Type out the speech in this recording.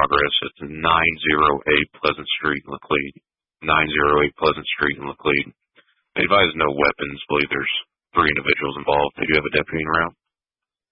progress at 908 Pleasant Street in Laclede. 908 Pleasant Street in Laclede. They advise no weapons. Believe there's 3 individuals involved. They do have a deputy en route.